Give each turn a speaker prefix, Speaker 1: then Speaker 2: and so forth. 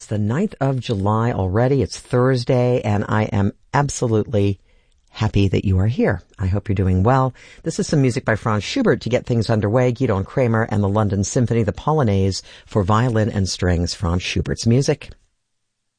Speaker 1: the 9th of July already. It's Thursday, and I am absolutely happy that you are here. I hope you're doing well. This is some music by Franz Schubert to get things underway. Gidon Kremer and the London Symphony, the Polonaise for violin and strings, Franz Schubert's music.